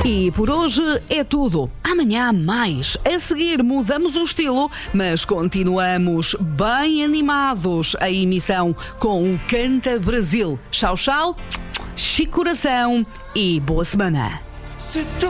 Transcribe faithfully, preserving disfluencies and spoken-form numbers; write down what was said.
E por hoje é tudo. Amanhã há mais. A seguir mudamos o estilo, mas continuamos bem animados a emissão com o Canta Brasil. Tchau, tchau, Chico Coração e boa semana.